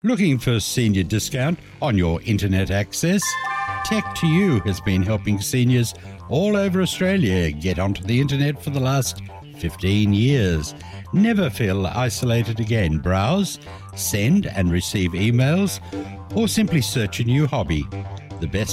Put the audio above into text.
Looking for senior discount on your internet access? Tech2U has been helping seniors all over Australia get onto the internet for the last 15 years. Never feel isolated again. Browse, send and receive emails, or simply search a new hobby. The best